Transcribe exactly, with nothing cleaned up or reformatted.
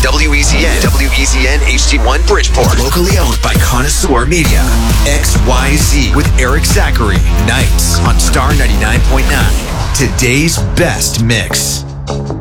W E Z N, W E Z N H D one Bridgeport. Locally owned by Connoisseur Media. X Y Z with Eric Zachary. Nights on Star ninety-nine point nine. Today's best mix.